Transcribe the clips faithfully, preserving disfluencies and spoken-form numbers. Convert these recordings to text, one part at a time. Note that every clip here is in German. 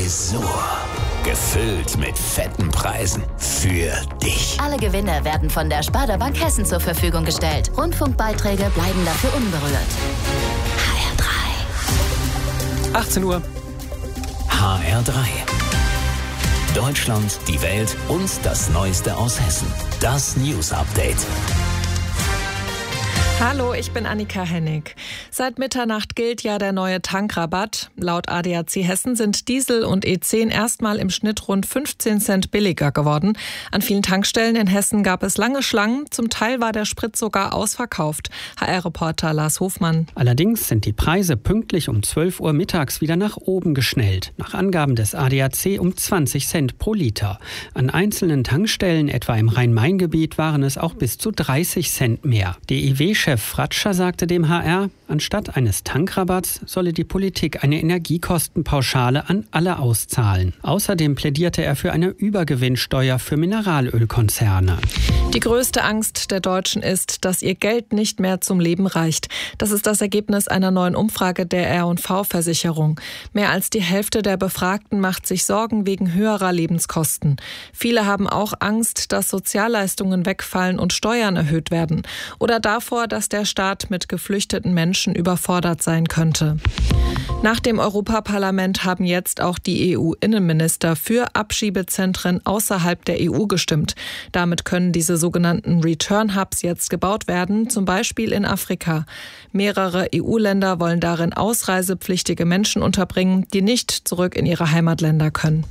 Tresor. Gefüllt mit fetten Preisen. Für dich. Alle Gewinne werden von der Sparda Bank Hessen zur Verfügung gestellt. Rundfunkbeiträge bleiben dafür unberührt. H R drei. achtzehn Uhr. H R drei. Deutschland, die Welt und das Neueste aus Hessen. Das News Update. Hallo, ich bin Annika Hennig. Seit Mitternacht gilt ja der neue Tankrabatt. Laut A D A C Hessen sind Diesel und E zehn erstmal im Schnitt rund fünfzehn Cent billiger geworden. An vielen Tankstellen in Hessen gab es lange Schlangen. Zum Teil war der Sprit sogar ausverkauft. H R-Reporter Lars Hofmann. Allerdings sind die Preise pünktlich um zwölf Uhr mittags wieder nach oben geschnellt. Nach Angaben des A D A C um zwanzig Cent pro Liter. An einzelnen Tankstellen, etwa im Rhein-Main-Gebiet, waren es auch bis zu dreißig Cent mehr. D I W-Chef Fratscher sagte dem H R, anstatt eines Tankrabatts solle die Politik eine Energiekostenpauschale an alle auszahlen. Außerdem plädierte er für eine Übergewinnsteuer für Mineralölkonzerne. Die größte Angst der Deutschen ist, dass ihr Geld nicht mehr zum Leben reicht. Das ist das Ergebnis einer neuen Umfrage der R und V-Versicherung. Mehr als die Hälfte der Befragten macht sich Sorgen wegen höherer Lebenskosten. Viele haben auch Angst, dass Sozialleistungen wegfallen und Steuern erhöht werden. Oder davor, dass der Staat mit geflüchteten Menschen überfordert sein könnte. Nach dem Europaparlament haben jetzt auch die E U-Innenminister für Abschiebezentren außerhalb der E U gestimmt. Damit können diese sogenannten Return-Hubs jetzt gebaut werden, zum Beispiel in Afrika. Mehrere E U-Länder wollen darin ausreisepflichtige Menschen unterbringen, die nicht zurück in ihre Heimatländer können.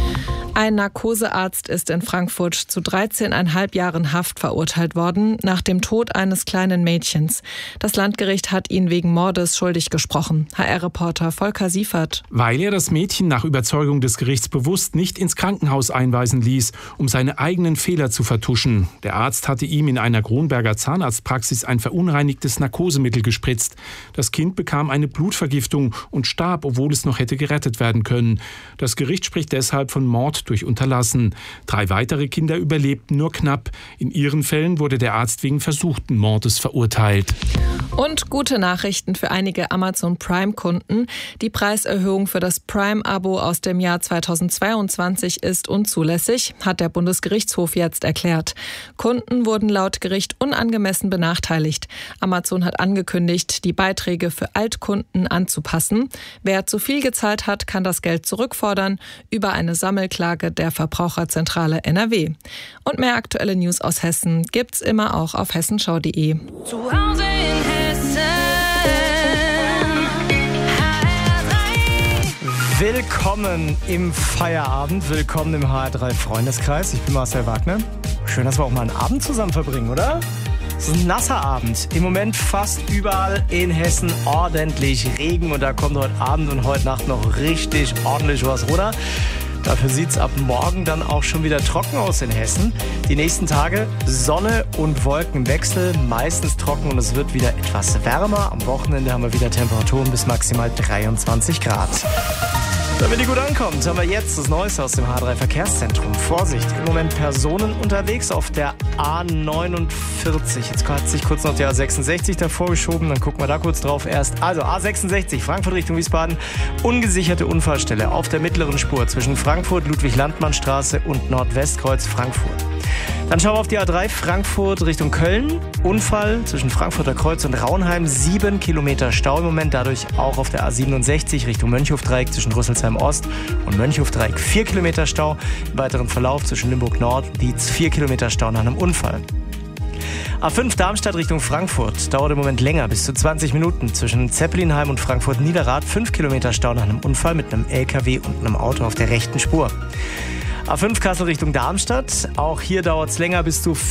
Ein Narkosearzt ist in Frankfurt zu dreizehneinhalb Jahren Haft verurteilt worden, nach dem Tod eines kleinen Mädchens. Das Landgericht hat ihn wegen Mordes schuldig gesprochen. H R-Reporter Volker Siefert. Weil er das Mädchen nach Überzeugung des Gerichts bewusst nicht ins Krankenhaus einweisen ließ, um seine eigenen Fehler zu vertuschen. Der Arzt hatte ihm in einer Kronberger Zahnarztpraxis ein verunreinigtes Narkosemittel gespritzt. Das Kind bekam eine Blutvergiftung und starb, obwohl es noch hätte gerettet werden können. Das Gericht spricht deshalb von Mord durch Unterlassen. Drei weitere Kinder überlebten nur knapp. In ihren Fällen wurde der Arzt wegen versuchten Mordes verurteilt. Und gute Nachrichten für einige Amazon Prime-Kunden. Die Preiserhöhung für das Prime-Abo aus dem Jahr zweitausendzweiundzwanzig ist unzulässig, hat der Bundesgerichtshof jetzt erklärt. Kunden wurden laut Gericht unangemessen benachteiligt. Amazon hat angekündigt, die Beiträge für Altkunden anzupassen. Wer zu viel gezahlt hat, kann das Geld zurückfordern über eine Sammelklage der Verbraucherzentrale N R W. Und mehr aktuelle News aus Hessen gibt's immer auch auf hessenschau punkt de. Zu Hause in Hessen. H R drei. Willkommen im Feierabend, willkommen im H R drei Freundeskreis. Ich bin Marcel Wagner. Schön, dass wir auch mal einen Abend zusammen verbringen, oder? Es ist ein nasser Abend. Im Moment fast überall in Hessen ordentlich Regen und da kommt heute Abend und heute Nacht noch richtig ordentlich was runter. Dafür sieht es ab morgen dann auch schon wieder trocken aus in Hessen. Die nächsten Tage Sonne und Wolkenwechsel, meistens trocken und es wird wieder etwas wärmer. Am Wochenende haben wir wieder Temperaturen bis maximal dreiundzwanzig Grad. Damit ihr gut ankommt, haben wir jetzt das Neueste aus dem H drei Verkehrszentrum. Vorsicht, im Moment Personen unterwegs auf der A neunundvierzig. Jetzt hat sich kurz noch der A sechsundsechzig davor geschoben, dann gucken wir da kurz drauf erst. Also A sechsundsechzig, Frankfurt Richtung Wiesbaden, ungesicherte Unfallstelle auf der mittleren Spur zwischen Frankfurt, Ludwig-Landmann-Straße und Nordwestkreuz Frankfurt. Dann schauen wir auf die A drei Frankfurt Richtung Köln. Unfall zwischen Frankfurter Kreuz und Raunheim. Sieben Kilometer Stau im Moment. Dadurch auch auf der A siebenundsechzig Richtung Mönchhofdreieck zwischen Rüsselsheim Ost und Mönchhofdreieck. Vier Kilometer Stau. Im weiteren Verlauf zwischen Limburg Nord und Dietz. Vier Kilometer Stau nach einem Unfall. A fünf Darmstadt Richtung Frankfurt. Dauert im Moment länger, bis zu zwanzig Minuten. Zwischen Zeppelinheim und Frankfurt-Niederrad. Fünf Kilometer Stau nach einem Unfall mit einem L K W und einem Auto auf der rechten Spur. A fünf Kassel Richtung Darmstadt. Auch hier dauert es länger, bis zu